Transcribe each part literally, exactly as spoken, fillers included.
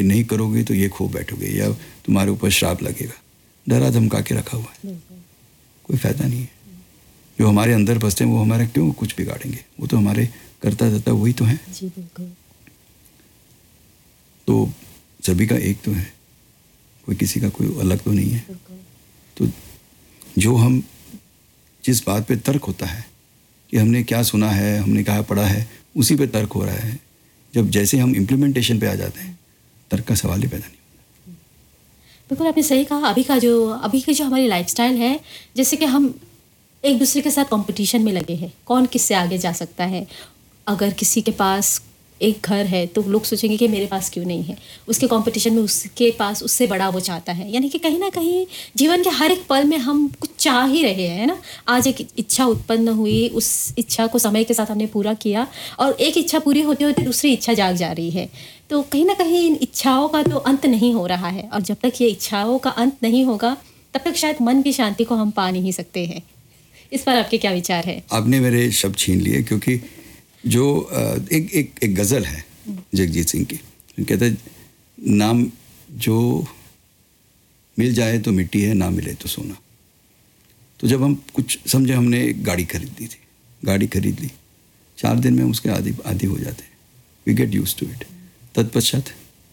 नहीं करोगे तो ये खो बैठोगे या तुम्हारे ऊपर श्राप लगेगा, डरा धमका के रखा हुआ है, कोई फ़ायदा नहीं है। जो हमारे अंदर बसते हैं वो हमारा क्यों कुछ बिगाड़ेंगे, वो तो हमारे करता धरता वही तो है। जी बिल्कुल। तो सभी का एक तो है, कोई किसी का कोई अलग तो नहीं है। तो जो हम जिस बात पे तर्क होता है कि हमने क्या सुना है, हमने क्या पढ़ा है, उसी पे तर्क हो रहा है। जब जैसे हम इम्प्लीमेंटेशन पे आ जाते हैं, तर्क का सवाल ही पैदा नहीं होता। बिल्कुल आपने सही कहा। अभी का जो अभी की जो हमारी लाइफस्टाइल है, जैसे कि हम एक दूसरे के साथ कंपटीशन में लगे हैं, कौन किससे आगे जा सकता है। अगर किसी के पास एक घर है तो लोग सोचेंगे कि मेरे पास क्यों नहीं है, उसके कंपटीशन में उसके पास उससे बड़ा वो चाहता है। यानी कि कहीं ना कहीं जीवन के हर एक पल में हम कुछ चाह ही रहे हैं ना। आज एक इच्छा उत्पन्न हुई, उस इच्छा को समय के साथ हमने पूरा किया और एक इच्छा पूरी होते होते दूसरी इच्छा जाग जा रही है। तो कहीं ना कहीं इन इच्छाओं का तो अंत नहीं हो रहा है, और जब तक ये इच्छाओं का अंत नहीं होगा तब तक शायद मन की शांति को हम पा नहीं सकते हैं। इस पर आपके क्या विचार है? आपने मेरे शब्द छीन लिए, क्योंकि जो एक एक एक गज़ल है जगजीत सिंह की, कहते हैं नाम जो मिल जाए तो मिट्टी है, ना मिले तो सोना। तो जब हम कुछ समझे, हमने एक गाड़ी खरीदी थी, गाड़ी खरीद ली, चार दिन में हम उसके आदि आदि हो जाते हैं, we get use to it. तत्पश्चात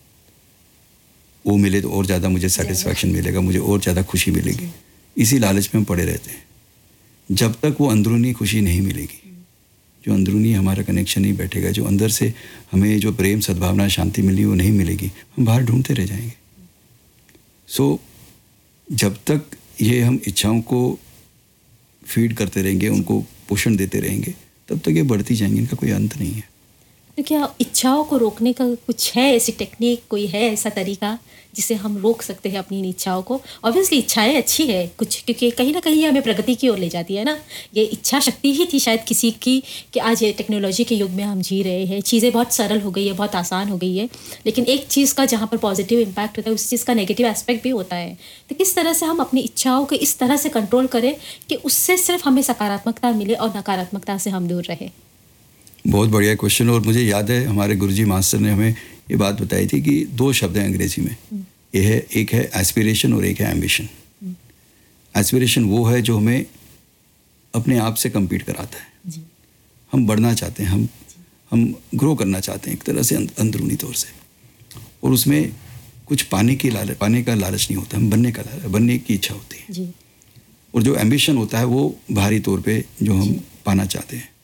वो मिले तो और ज़्यादा मुझे सेटिस्फैक्शन मिलेगा, मुझे और ज़्यादा खुशी मिलेगी, इसी लालच में हम पड़े रहते हैं। जब तक वो अंदरूनी खुशी नहीं मिलेगी, जो अंदरूनी हमारा कनेक्शन नहीं बैठेगा, जो अंदर से हमें जो प्रेम सद्भावना शांति मिली वो नहीं मिलेगी, हम बाहर ढूंढते रह जाएंगे। सो so, जब तक ये हम इच्छाओं को फीड करते रहेंगे, उनको पोषण देते रहेंगे, तब तक ये बढ़ती जाएंगी, इनका कोई अंत नहीं है। तो क्या इच्छाओं को रोकने का कुछ है, ऐसी टेक्निक कोई है, ऐसा तरीका जिसे हम रोक सकते हैं अपनी इन इच्छाओं को? ऑब्वियसली इच्छाएं अच्छी है कुछ, क्योंकि कहीं ना कहीं ये हमें प्रगति की ओर ले जाती है ना। ये इच्छा शक्ति ही थी शायद किसी की, कि आज ये टेक्नोलॉजी के युग में हम जी रहे हैं, चीज़ें बहुत सरल हो गई है, बहुत आसान हो गई है, लेकिन एक चीज़ का जहाँ पर पॉजिटिव इम्पैक्ट होता है उस चीज़ का नेगेटिव एस्पेक्ट भी होता है। तो किस तरह से हम अपनी इच्छाओं को इस तरह से कंट्रोल करें कि उससे सिर्फ हमें सकारात्मकता मिले और नकारात्मकता से हम दूर रहें? बहुत बढ़िया क्वेश्चन। और मुझे याद है हमारे गुरुजी मास्टर ने हमें ये बात बताई थी कि दो शब्द हैं अंग्रेजी में, ये है, एक है एस्पिरेशन और एक है एम्बिशन। एस्पिरेशन वो है जो हमें अपने आप से compete कराता है, हम बढ़ना चाहते हैं, हम हम ग्रो करना चाहते हैं एक तरह से अंदरूनी तौर से, और उसमें कुछ पाने की लालच पाने का लालच नहीं होता, हम बनने का लालच बनने की इच्छा होती है जी। और जो एम्बिशन होता है वो बाहरी तौर पे जो हम पाना चाहते हैं,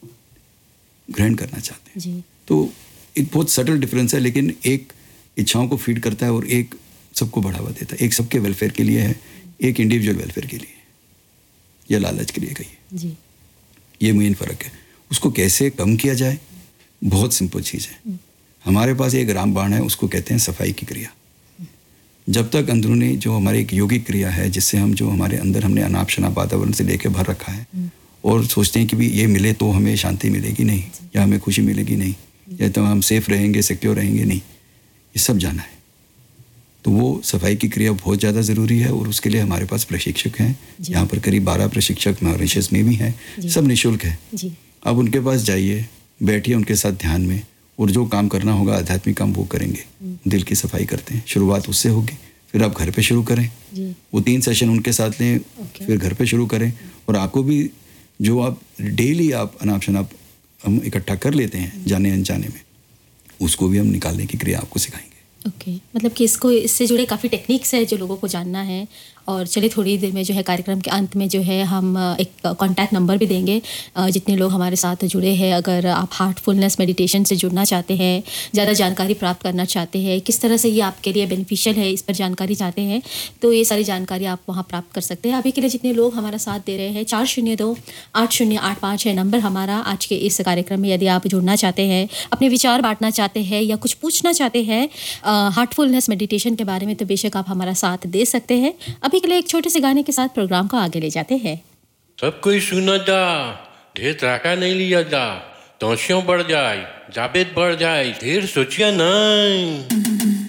ग्रहण करना चाहते हैं जी। तो एक बहुत सटल डिफरेंस है, लेकिन एक इच्छाओं को फीड करता है और एक सबको बढ़ावा देता है। एक सबके वेलफेयर के लिए है, एक इंडिविजुअल वेलफेयर के लिए या लालच के लिए कहिए जी। ये मेन फ़र्क है। उसको कैसे कम किया जाए, बहुत सिंपल चीज़ है। हमारे पास एक रामबाण है, उसको कहते हैं सफाई की क्रिया। जब तक अंदरूनी जो हमारी एक योगिक क्रिया है, जिससे हम जो हमारे अंदर हमने अनाप शनाप वातावरण से लेके भर रखा है और सोचते हैं कि भी ये मिले तो हमें शांति मिलेगी नहीं, या हमें खुशी मिलेगी नहीं, या तो हम सेफ रहेंगे, सिक्योर रहेंगे नहीं, ये सब जाना है। तो वो सफाई की क्रिया बहुत ज़्यादा ज़रूरी है और उसके लिए हमारे पास प्रशिक्षक हैं। यहाँ पर करीब बारह प्रशिक्षक मॉरिशस में भी हैं, सब निःशुल्क है। आप उनके पास जाइए, बैठिए उनके साथ ध्यान में, और जो काम करना होगा आध्यात्मिक काम वो करेंगे। दिल की सफाई करते हैं, शुरुआत उससे होगी, फिर आप घर पे शुरू करें, वो तीन सेशन उनके साथ लें, फिर घर पे शुरू करें। और आपको भी जो आप डेली आप अनाप शनाप हम इकट्ठा कर लेते हैं जाने अनजाने में, उसको भी हम निकालने की क्रिया आपको सिखाएंगे। Okay okay. मतलब कि इसको इससे जुड़े काफ़ी टेक्निक्स है जो लोगों को जानना है। और चलिए थोड़ी देर में जो है कार्यक्रम के अंत में जो है हम एक कॉन्टैक्ट नंबर भी देंगे, जितने लोग हमारे साथ जुड़े हैं। अगर आप हार्टफुलनेस मेडिटेशन से जुड़ना चाहते हैं, ज़्यादा जानकारी प्राप्त करना चाहते हैं, किस तरह से ये आपके लिए बेनिफिशियल है, इस पर जानकारी चाहते हैं, तो ये सारी जानकारी आप वहाँ प्राप्त कर सकते हैं। अभी के लिए जितने लोग हमारा साथ दे रहे हैं, चार शून्य दो आठ शून्य आठ पाँच है नंबर हमारा आज के इस कार्यक्रम में। यदि आप जुड़ना चाहते हैं, अपने विचार बांटना चाहते हैं या कुछ पूछना चाहते हैं हार्टफुलनेस मेडिटेशन के बारे में, तो बेशक आप हमारा साथ दे सकते हैं। अभी के लिए एक छोटे से गाने के साथ प्रोग्राम को आगे ले जाते हैं। सब कोई सुना जा, ढेर त्राका नहीं लिया जा, तोशियों बढ़ जाए, जावेद बढ़ जाए, ढेर सोचिया नहीं।